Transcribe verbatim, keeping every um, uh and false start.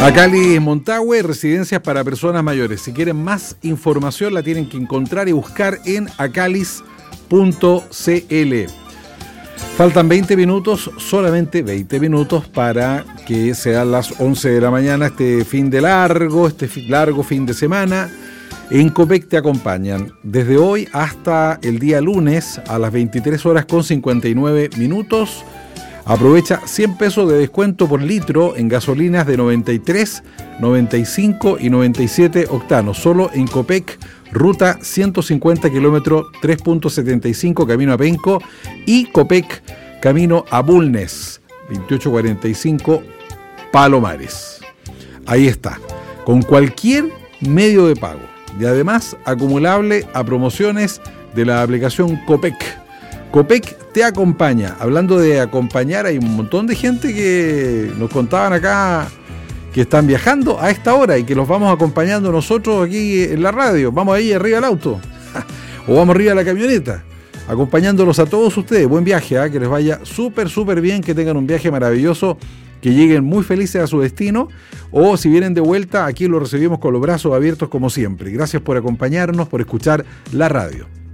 Acalis Montague, residencias para personas mayores. Si quieren más información la tienen que encontrar y buscar en acalis punto c l. Faltan veinte minutos, solamente veinte minutos para que sean las once de la mañana, este fin de largo, este fi- largo fin de semana. En Copec te acompañan desde hoy hasta el día lunes a las veintitrés horas con cincuenta y nueve minutos. Aprovecha cien pesos de descuento por litro en gasolinas de noventa y tres, noventa y cinco y noventa y siete octanos. Solo en Copec, ruta ciento cincuenta kilómetros tres punto setenta y cinco camino a Penco y Copec camino a Bulnes veintiocho cuarenta y cinco Palomares. Ahí está, con cualquier medio de pago y además acumulable a promociones de la aplicación Copec. Copec te acompaña. Hablando de acompañar, hay un montón de gente que nos contaban acá que están viajando a esta hora y que los vamos acompañando nosotros aquí en la radio. Vamos ahí arriba del auto o vamos arriba de la camioneta, acompañándolos a todos ustedes. Buen viaje, ¿eh? Que les vaya súper, súper bien, que tengan un viaje maravilloso, que lleguen muy felices a su destino, o si vienen de vuelta, aquí los recibimos con los brazos abiertos como siempre. Gracias por acompañarnos, por escuchar la radio.